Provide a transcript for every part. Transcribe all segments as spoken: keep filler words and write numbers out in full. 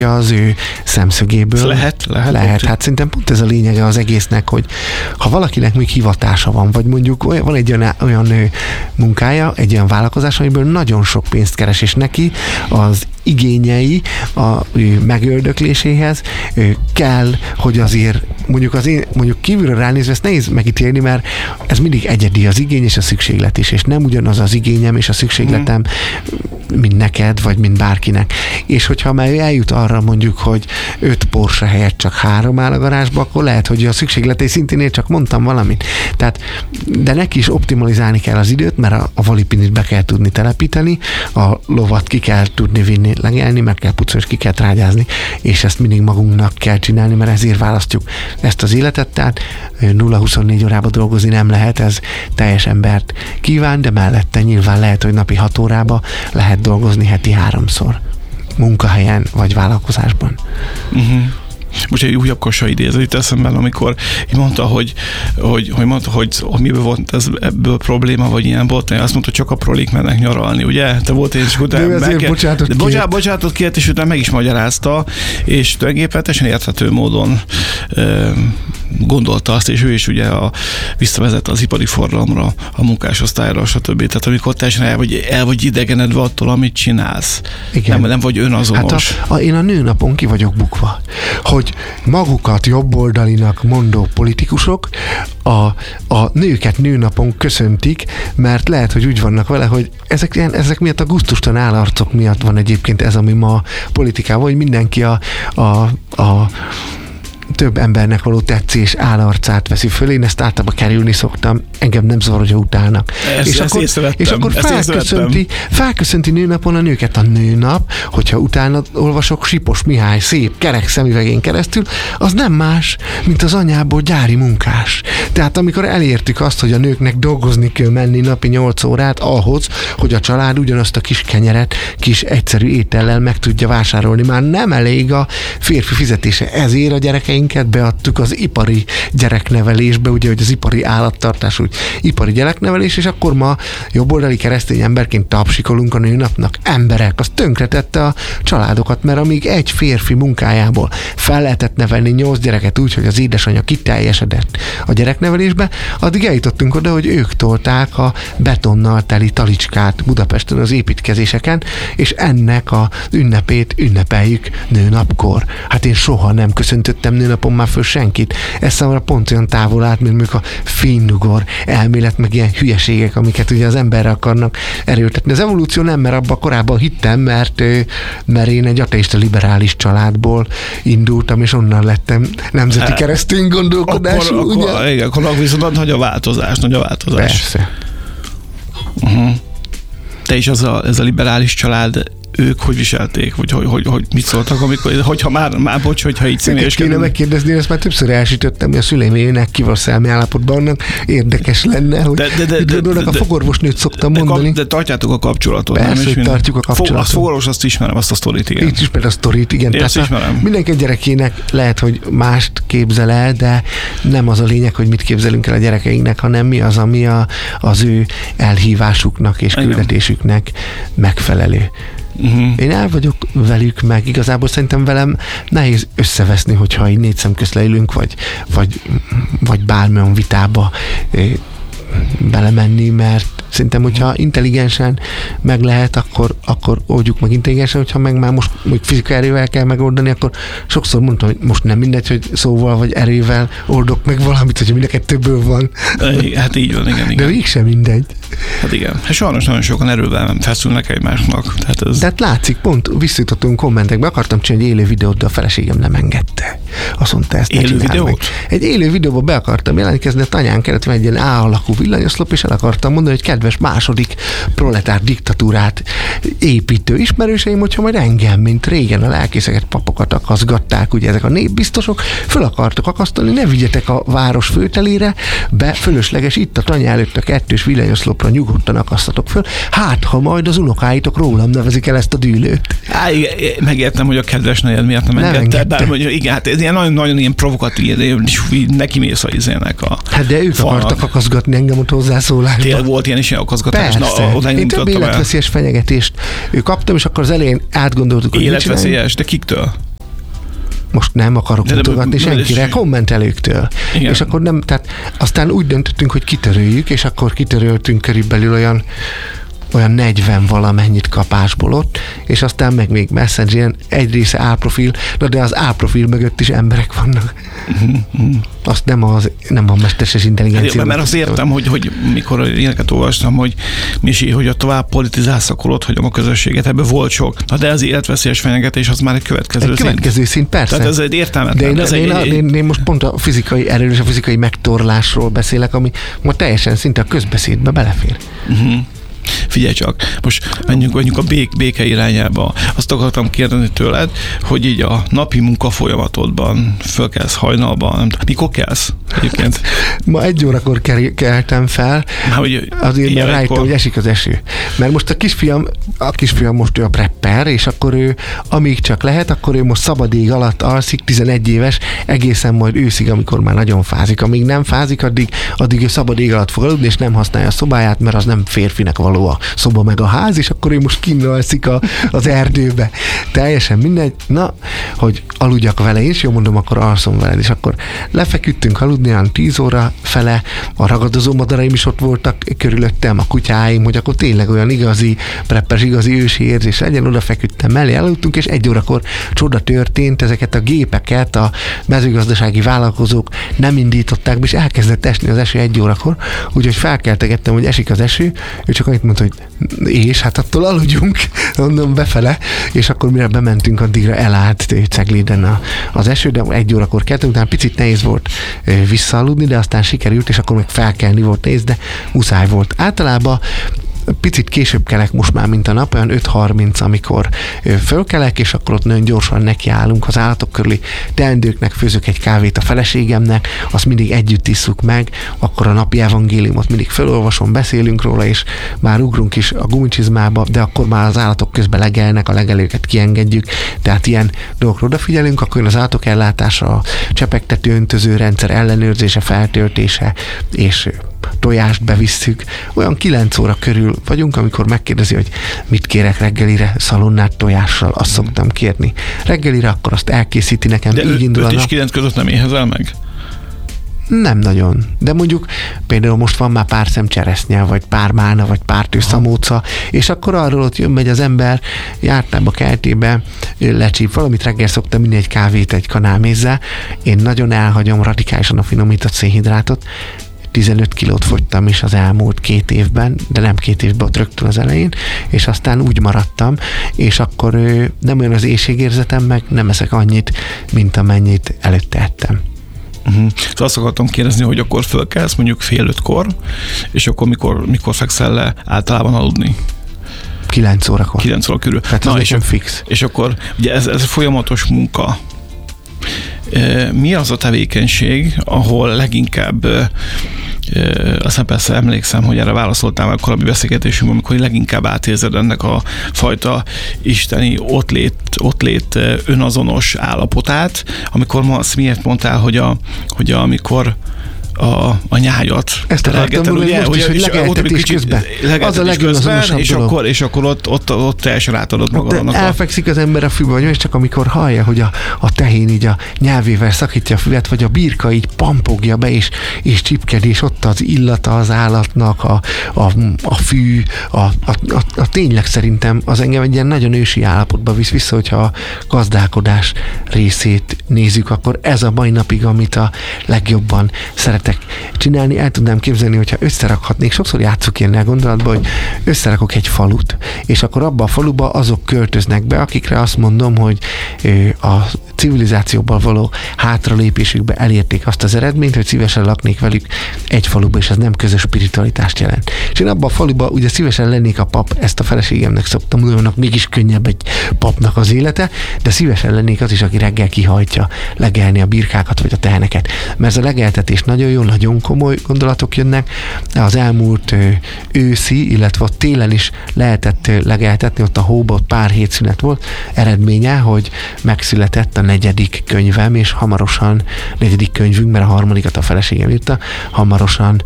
az ő szemszögéből. Lehet, lehet. Lehet. Hát szerintem pont ez a lényege az egésznek, hogy ha valakinek még hivatása van, vagy mondjuk van egy olyan, olyan munkája, egy olyan vállalkozás, amiből nagyon sok pénzt keres, és neki az igényei a megöldökléséhez kell, hogy azért mondjuk az én, mondjuk kívülről ránézve ezt nehéz megítélni, mert ez mindig egyedi az igény és a szükséglet is, és nem ugyanaz az igényem és a szükségletem, mm. mint neked, vagy mint bárkinek. És hogyha már eljut arra mondjuk, hogy öt Porsche helyett csak három áll a garázsba, akkor lehet, hogy a szükségletei szintén én csak mondtam valamit. Tehát, de neki is optimalizálni kell az időt, mert a, a valipinit be kell tudni telepíteni, a lovat ki kell tudni vinni, legelni, meg kell pucolni, és ki kell trágyázni, és ezt mindig magunknak kell csinálni, mert ezért választjuk ezt az életet, tehát nulla huszonnégy órában dolgozni nem lehet, ez teljes embert kíván, de mellette nyilván lehet, hogy napi hat órába lehet dolgozni heti háromszor munkahelyen vagy vállalkozásban. Uh-huh. Most egy újabb Kassa idéző itt eszembe, amikor mondta, hogy, hogy, hogy, mondta, hogy, hogy miből volt ez, ebből probléma, vagy ilyen volt, azt mondta, hogy csak a prolik mennek nyaralni, ugye? Te volt én, és utána de ezért bocsátott de bocsát, bocsátott kért, és utána meg is magyarázta, és tulajdonképpen teljesen érthető módon e, gondolta azt, és ő is ugye a, visszavezette az ipari forradalomra, a munkásosztályra, stb. Tehát amikor teljesen el vagy, el vagy idegenedve attól, amit csinálsz. Nem, nem vagy önazonos. Hát a, a, én a nőnapon ki vagyok bukva, hogy hogy magukat jobboldalinak mondó politikusok a, a nőket nőnapon köszöntik, mert lehet, hogy úgy vannak vele, hogy ezek, ezek miatt a gusztustalan állarcok miatt van egyébként ez, ami ma politikában, hogy mindenki a, a, a több embernek való tetszés állarcát veszi föl, én ezt általában kerülni szoktam, engem nem zavar, hogyha utálnak. Ezt, és, ezt akkor, és akkor felköszönti, felköszönti nőnapon a nőket a nőnap, hogyha utána olvasok Sipos Mihály szép kerek szemüvegén keresztül, az nem más, mint az anyából gyári munkás. Tehát amikor elértük azt, hogy a nőknek dolgozni kell menni napi nyolc órát ahhoz, hogy a család ugyanazt a kis kenyeret, kis egyszerű étellel meg tudja vásárolni. Már nem elég a férfi fizetése. Ezért a gyerekeink beadtuk az ipari gyereknevelésbe, ugye, hogy az ipari állattartás, úgy ipari gyereknevelés, és akkor ma jobboldali keresztény emberként tapsikolunk a nőnapnak. Emberek, az tönkretette a családokat, mert amíg egy férfi munkájából fel lehetett nevelni nyolc gyereket úgy, hogy az édesanyja kiteljesedett a gyereknevelésbe, addig eljutottunk oda, hogy ők tolták a betonnal teli talicskát Budapesten az építkezéseken, és ennek a ünnepét ünnepeljük nőnapkor. Hát én soha nem köszöntöttem nőnapon már föl senkit. Ez számomra pont olyan távol át, mint mondjuk a fénydugor elmélet, meg ilyen hülyeségek, amiket ugye az emberre akarnak erőltetni. Az evolúció nem, mert abban korábban hittem, mert, mert én egy ateista liberális családból indultam, és onnan lettem nemzeti keresztény gondolkodású. Akkor, ugye? Akkor, igen, akkor viszont nagy a változás, nagy a változás. Persze. Uh-huh. Te is az a, ez a liberális család, ők hogy viselték, vagy hogy, hogy, hogy mit szóltak, amikor, hogyha már, már bocs, hogyha így személyeskedünk. Kéne megkérdezni, ezt már többször elsütöttem, hogy a szüleimének ki van szelmi állapotban, annak érdekes lenne, hogy de, de, de, de, de, a fogorvosnőt szoktam de, mondani. De tartjátok a kapcsolatot. Persze, nem? Hogy tartjuk a kapcsolatot. A fogorvos, azt ismerem, azt a sztorit, igen. Itt ismer a sztorit, igen. Én ezt ismerem. Mindenki gyerekének lehet, hogy mást képzel el, de nem az a lényeg, hogy mit képzelünk el a gyerekeinknek, hanem mi az, ami a, az ő elhívásuknak és küldetésüknek megfelelő. Uh-huh. Én el vagyok velük, meg igazából szerintem velem nehéz összeveszni, hogyha így négy szem közt leülünk, vagy, vagy, vagy bármilyen vitába belemenni, mert szerintem, hogyha intelligensen meg lehet, akkor, akkor oldjuk meg intelligensen, hogyha meg már most mondjuk fizikai erővel kell megoldani, akkor sokszor mondtam, hogy most nem mindegy, hogy szóval vagy erővel oldok meg valamit, hogyha mindeket többől van. Hát így van, igen, igen. De mégsem mindegy. Hát igen. Hát sajnos nagyon sokan erővel nem feszülnek egymásnak. Tehát ez... Tehát látszik, pont visszatottunk kommentekbe, akartam csinálni egy élő videót, de a feleségem nem engedte. Azt mondta, ezt élő videót? Meg. Egy élő videóba be akartam jelentkezni, a tanyán kellett egy ilyen A alakú villanyoszlop, és el akartam mondani, hogy kedves második proletár diktatúrát építő ismerőseim, hogyha majd engem, mint régen a lelkészeket, papokat akaszgatták, ugye ezek a népbiztosok, föl akartok akasztani, ne vigyetek a város főtelére, be fölösleges itt a tanya előtt a kettős villanyoszlopra nyugodtan akasztatok föl, hát ha majd az unokáitok rólam nevezik el ezt a dűlőt. Á, igen, megértem, hogy a kedves nejed miért nem, nem engedte, bár hogy igen, hát ez ilyen nagyon-nagyon ilyen provokatív, neki mész a izének a... Hát de ők falnak. Akartak akaszgatni engem ott hozzászólásban. Tényleg volt ilyen is ilyen akaszgatás. Persze. Na, én több életveszélyes fenyegetést kaptam, és akkor az elején átgondoltuk, hogy életveszélyes, de kiktől? most nem akarok de mutogatni de, senkire, kommentelőktől. Igen. És akkor nem, tehát aztán úgy döntöttünk, hogy kitöröljük, és akkor kitöröltünk körülbelül olyan olyan negyven valamennyit kapásból ott, és aztán meg még Messengeren egy része álprofil, de az álprofil mögött is emberek vannak. Uh-huh. Azt nem, az, nem a mesterséges intelligencia. Hát, mert azt értem, hogy, hogy mikor ilyeneket olvastam, hogy Misi, hogy a tovább politizálsz, akkor ott hagyom a közösséget, ebből volt sok. Na de az életveszélyes fenyegetés az már egy következő egy szint. következő szint, persze. Tehát ez egy értelmetlen. De én, ez én, egy, én, én most pont a fizikai erőről és a fizikai megtorlásról beszélek, ami ma teljesen szinte a közbeszédbe belefér. Uh-huh. Figyelj csak, most menjünk, menjünk a bék, béke irányába. Azt akartam kérdezni tőled, hogy így a napi munkafolyamatodban fölkelsz hajnalban, nem tudom, mikor kelsz egyébként? Ma egy órakor keltem fel, Már, hogy azért mert rájöttem, hogy esik az eső. Mert most a kisfiam, a kisfiam most ő a prepper, és akkor ő, amíg csak lehet, akkor ő most szabad ég alatt alszik, tizenegy éves, egészen majd őszig, amikor már nagyon fázik. Amíg nem fázik, addig, addig ő szabad ég alatt fog aludni, és nem használja a szobáját, mert az nem férfinek való a szoba meg a ház, és akkor ő most kinn alszik a, az erdőbe. Teljesen mindegy. Na, hogy aludjak vele is, jó mondom, akkor alszom veled, és akkor lefeküdtünk aludni, olyan tíz óra fele, a ragadozó madaraim is ott voltak körülöttem, a kutyáim, hogy akkor tényleg olyan igazi preppes, igazi ősi érzés legyen, oda feküdtem mellé, aludtunk, és egy órakor csoda történt, ezeket a gépeket a mezőgazdasági vállalkozók nem indították be, és elkezdett esni az eső egy órakor, úgyhogy felkeltegettem, hogy esik az eső, ő csak annyit mondta, hogy és hát attól aludjunk, mondom befele, és akkor mire bementünk, addigra elállt Cegléden a, az eső, de egy órakor keltünk, utána picit nehéz volt visszaaludni, de aztán sikerült, és akkor meg felkelni volt nehéz, de muszáj volt. Általában picit később kelek most már, mint a nap, olyan öt harminc, amikor fölkelek, és akkor ott nagyon gyorsan nekiállunk az állatok körüli teendőknek, főzök egy kávét a feleségemnek, azt mindig együtt isszuk meg, akkor a napi evangéliumot mindig felolvasom, beszélünk róla, és már ugrunk is a gumicsizmába, de akkor már az állatok közben legelnek, a legelőket kiengedjük, tehát ilyen dolgokra odafigyelünk, akkor az állatok ellátása, a csepegtető öntöző rendszer ellenőrzése, feltöltése, és tojást bevisszük. Olyan kilenc óra körül vagyunk, amikor megkérdezi, hogy mit kérek reggelire, szalonnát tojással, azt szoktam kérni. Reggelire akkor azt elkészíti nekem, de így indul a nap. öt és kilenc között nem éhezel meg? Nem nagyon. De mondjuk például most van már pár szem cseresznye, vagy pár mána, vagy pár tőszamóca, és akkor arról ott jön, megy az ember, jártába, keltébe, lecsíp valamit, reggel szoktam minni egy kávét egy kanálmézzel. Én nagyon elhagyom radikálisan a finomított szénhidrátot, tizenöt kilót fogytam is az elmúlt két évben, de nem két évben, ott rögtön az elején, és aztán úgy maradtam, és akkor nem olyan az éhségérzetem, meg nem eszek annyit, mint amennyit előtte ettem. Uh-huh. Szóval azt akartam kérdezni, hogy akkor fölkelsz mondjuk fél ötkor, és akkor mikor, mikor fekszel le általában aludni? Kilenc órakor. Kilenc óra körül. Tehát Na, az és, fix. És akkor ugye ez, ez folyamatos munka. Mi az a tevékenység, ahol leginkább, aztán persze emlékszem, hogy erre válaszoltál meg korábbi beszélgetésünkben, amikor leginkább átérzed ennek a fajta isteni ottlét, ottlét önazonos állapotát, amikor ma azt miért mondtál, hogy, a, hogy a, amikor a, a nyájat. Ezt akartam mondani, most is, hogy legeltetés közben. Az a legönazonosabb és dolog. akkor, és akkor ott, ott, ott teljesen átadod magadnak. Elfekszik az ember a fűben, és csak amikor hallja, hogy a, a tehén így a nyelvével szakítja a füvet, vagy a birka így pampogja be, és, és csipked, és ott az illata az állatnak, a, a, a fű, a, a, a, a tényleg szerintem az engem egy ilyen nagyon ősi állapotba visz vissza, hogyha a gazdálkodás részét nézzük, akkor ez a mai napig, amit a legjobban szeretek csinálni, el tudnám képzelni, hogyha összerakhatnék, sokszor játszok ilyennel gondolatban, hogy összerakok egy falut, és akkor abba a faluba azok költöznek be, akikre azt mondom, hogy a civilizációban való hátralépésükbe elérték azt az eredményt, hogy szívesen laknék velük egy faluba, és ez nem közös spiritualitást jelent. És én abban a faluba ugye szívesen lennék a pap, ezt a feleségemnek szoktam mondani, mégis könnyebb egy papnak az élete, de szívesen lennék az is, aki reggel kihajtja legelni a birkákat, vagy a teheneket. Mert ez a legeltetés nagyon jó, nagyon komoly gondolatok jönnek. Az elmúlt őszi, illetve ott télen is lehetett legeltetni, ott a hóba, ott pár hét szünet volt, eredménye, hogy megszületett a negyedik könyvem, és hamarosan, negyedik könyvünk, mert a harmadikat a feleségem írta, hamarosan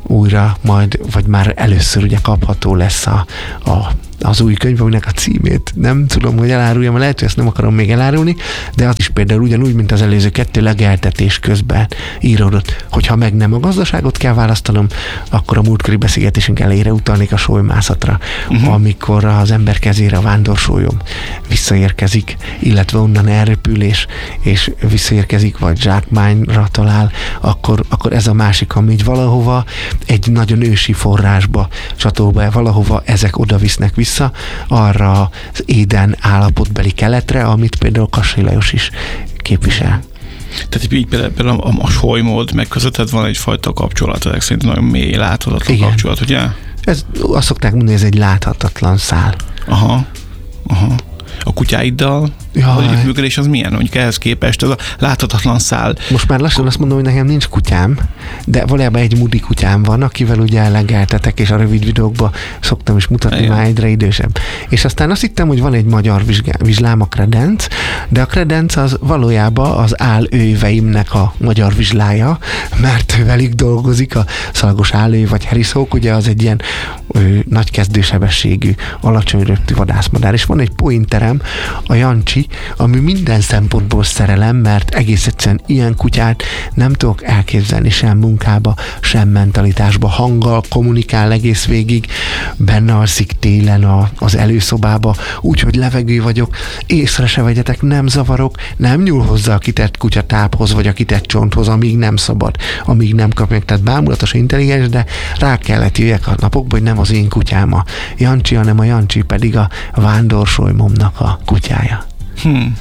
újra majd, vagy már először ugye kapható lesz a, a az új könyv, aminek a címét nem tudom, hogy eláruljam, lehet, hogy ezt nem akarom még elárulni, de az is például ugyanúgy, mint az előző kettő legeltetés közben íródott, hogyha meg nem a gazdaságot kell választanom, akkor a múltkori beszélgetésünk elejére utalnék a sólymászatra, uh-huh. amikor az ember kezére a vándorsolyom visszaérkezik, illetve onnan elrepül, és, és visszaérkezik, vagy zsákmányra talál, akkor, akkor ez a másik, ami így valahova egy nagyon ősi forrásba csatol be, valahova ezek oda visznek vissza, arra az éden állapotbeli keletre, amit például Kassai Lajos is képvisel. Tehát így például, például a, a solymód meg közötted van egyfajta kapcsolat, ezek szerint nagyon mély, láthatatlan igen. kapcsolat, ugye? Ez, azt szokták mondani, ez egy láthatatlan szál. Aha, aha. A kutyáiddal az együttműködés az milyen? Mondjuk ehhez képest ez a láthatatlan szál. Most már lassan azt mondom, hogy nekem nincs kutyám, de valójában egy Moody kutyám van, akivel ugye legeltetek, és a rövid videókban szoktam is mutatni, igen. már egyre idősebb. És aztán azt hittem, hogy van egy magyar vizslám, a Kredenc, de a Kredenc az valójában az állőveimnek a magyar vizslája, mert velük dolgozik a szalagos állő vagy heriszók, ugye az egy ilyen ő, nagy kezdősebességű, alacsony röptű vadászmadár, és van egy pointerem, a Jancsi, ami minden szempontból szerelem, mert egész egyszerűen ilyen kutyát nem tudok elképzelni sem munkába, sem mentalitásba. Hanggal kommunikál egész végig, benne alszik télen a, az előszobába, úgyhogy levegő vagyok, észre se vegyetek, nem zavarok, nem nyúl hozzá a kitett kutyatáphoz, vagy a kitett csonthoz, amíg nem szabad, amíg nem kap meg. Tehát bámulatos, intelligens, de rá kellett jöjjek a napokba, hogy nem az én kutyám a Jancsi, hanem a Jancsi pedig a vándorsolymomnak a kutyája. Hmm.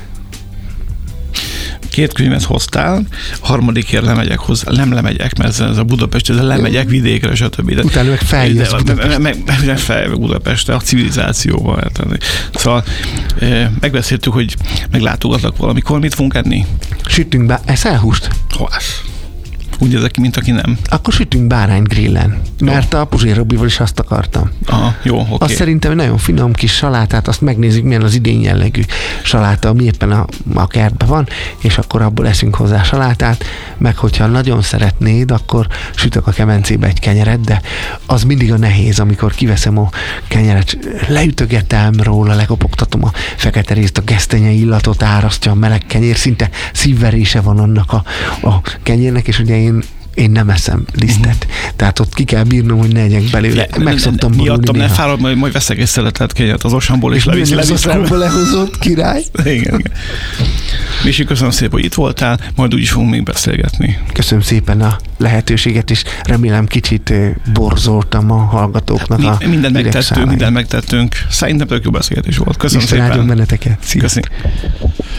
Két könyvet hoztál, a harmadikért lemegyek hozzá, nem lemegyek, mert ez a Budapest, ez a lemegyek vidékre, stb. De, utána meg feljössz Budapest. Meg, meg, meg feljövök Budapestre, a civilizációval. Szóval megbeszéltük, hogy meglátogatlak valamikor, mit fogunk enni? Sütünk be, eszel húst? Hovás. Úgy ezek, mint aki nem. Akkor sütünk bárányt grillen, mert jó. A Puzsér Robival is azt akartam. Aha, jó, oké. Azt szerintem nagyon finom kis salátát, azt megnézzük, milyen az idén jellegű saláta, ami éppen a, a kertben van, és akkor abból eszünk hozzá salátát, meg hogyha nagyon szeretnéd, akkor sütök a kemencébe egy kenyeret, de az mindig a nehéz, amikor kiveszem a kenyeret, leütögetem róla, lekopogtatom a fekete részt, a gesztenye illatot árasztja a meleg kenyér, szinte szívverése van annak a, a kenyérnek, és ugye én Én nem eszem lisztet. Uh-huh. Tehát ott ki kell bírnom, hogy ne egyek belőle. Meg szoktam borulni miattam, ne fárad, majd, majd veszek egy szeletet kenyeret az Osamból, és, és levisz. És levisz lehozott király. Igen, igen. Misi, köszönöm szépen, hogy itt voltál, majd úgyis fogunk még beszélgetni. Köszönöm szépen a lehetőséget, és remélem kicsit borzoltam a hallgatóknak. Mi, a mindent megtettünk, mindent megtettünk. Szerintem tök jó beszélgetés volt. Köszönöm Isten szépen. Áldjon benneteket. Köszönöm.